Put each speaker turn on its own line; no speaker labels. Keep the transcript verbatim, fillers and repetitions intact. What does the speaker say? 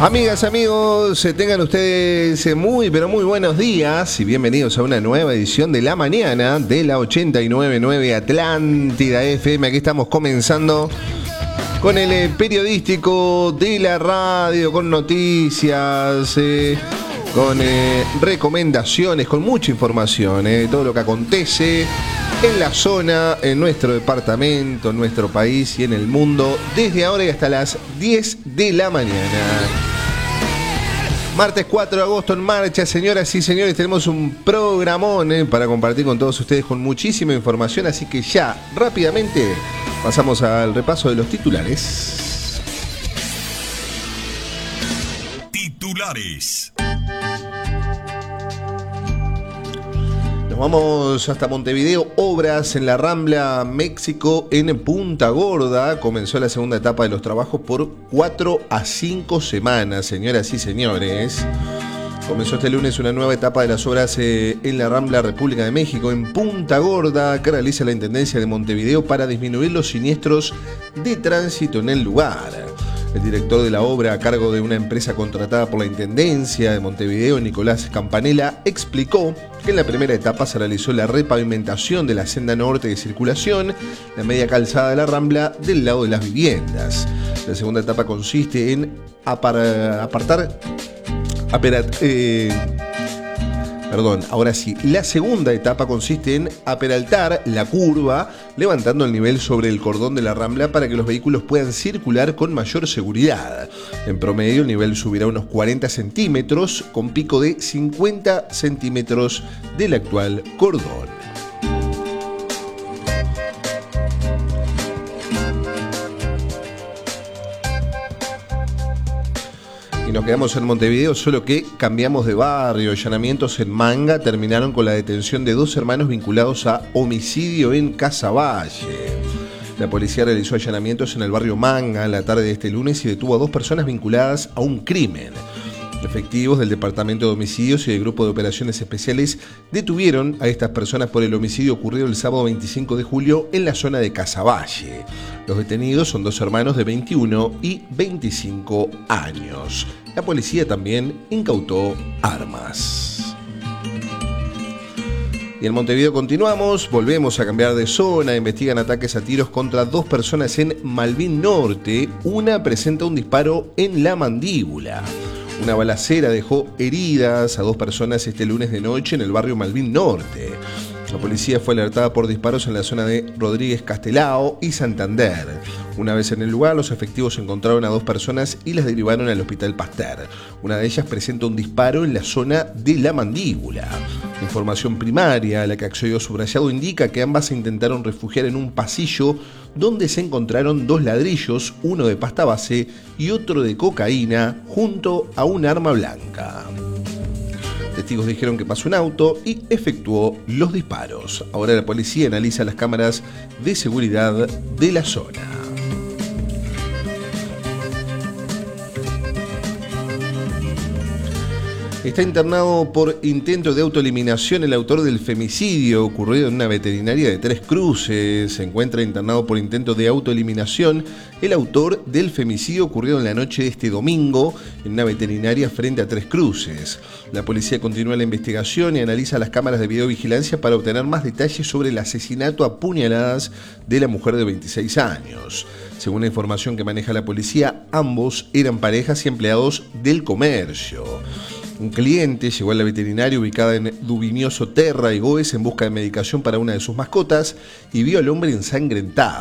Amigas, amigos, tengan ustedes muy, pero muy buenos días y bienvenidos a una nueva edición de la mañana de la ochenta y nueve punto nueve Atlántida F M. Aquí estamos comenzando con el periodístico de la radio, con noticias, eh, con eh, recomendaciones, con mucha información, eh, todo lo que acontece en la zona, en nuestro departamento, en nuestro país y en el mundo, desde ahora y hasta las diez de la mañana. Martes cuatro de agosto en marcha, señoras y señores, tenemos un programón eh, para compartir con todos ustedes con muchísima información, así que ya, rápidamente, pasamos al repaso de los titulares.
Titulares.
Nos vamos hasta Montevideo. Obras en la Rambla México en Punta Gorda. Comenzó la segunda etapa de los trabajos por cuatro a cinco semanas, señoras y señores. Comenzó este lunes una nueva etapa de las obras eh, en la Rambla República de México en Punta Gorda, que realiza la Intendencia de Montevideo para disminuir los siniestros de tránsito en el lugar. El director de la obra, a cargo de una empresa contratada por la Intendencia de Montevideo, Nicolás Campanella, explicó que en la primera etapa se realizó la repavimentación de la senda norte de circulación, la media calzada de la Rambla del lado de las viviendas. La segunda etapa consiste en apar- apartar... Aperat, eh, Perdón, ahora sí, la segunda etapa consiste en aperaltar la curva, levantando el nivel sobre el cordón de la Rambla para que los vehículos puedan circular con mayor seguridad. En promedio, el nivel subirá unos cuarenta centímetros, con pico de cincuenta centímetros del actual cordón. Y nos quedamos en Montevideo, solo que cambiamos de barrio. Allanamientos en Manga terminaron con la detención de dos hermanos vinculados a homicidio en Casaballe. La policía realizó allanamientos en el barrio Manga en la tarde de este lunes y detuvo a dos personas vinculadas a un crimen. Efectivos del Departamento de Homicidios y del Grupo de Operaciones Especiales detuvieron a estas personas por el homicidio ocurrido el sábado veinticinco de julio en la zona de Casaballe. Los detenidos son dos hermanos de veintiuno y veinticinco años. La policía también incautó armas. Y en Montevideo continuamos, volvemos a cambiar de zona, investigan ataques a tiros contra dos personas en Malvin Norte. Una presenta un disparo en la mandíbula. Una balacera dejó heridas a dos personas este lunes de noche en el barrio Malvin Norte. La policía fue alertada por disparos en la zona de Rodríguez Castelao y Santander. Una vez en el lugar, los efectivos encontraron a dos personas y las derivaron al Hospital Pasteur. Una de ellas presenta un disparo en la zona de la mandíbula. La información primaria a la que accedió Subrayado indica que ambas se intentaron refugiar en un pasillo donde se encontraron dos ladrillos, uno de pasta base y otro de cocaína, junto a un arma blanca. Testigos dijeron que pasó un auto y efectuó los disparos. Ahora la policía analiza las cámaras de seguridad de la zona. Está internado por intento de autoeliminación el autor del femicidio ocurrido en una veterinaria de Tres Cruces. Se encuentra internado por intento de autoeliminación el autor del femicidio ocurrido en la noche de este domingo en una veterinaria frente a Tres Cruces. La policía continúa la investigación y analiza las cámaras de videovigilancia para obtener más detalles sobre el asesinato a puñaladas de la mujer de veintiséis años. Según la información que maneja la policía, ambos eran parejas y empleados del comercio. Un cliente llegó a la veterinaria ubicada en Dubinioso Terra y Goes en busca de medicación para una de sus mascotas y vio al hombre ensangrentado.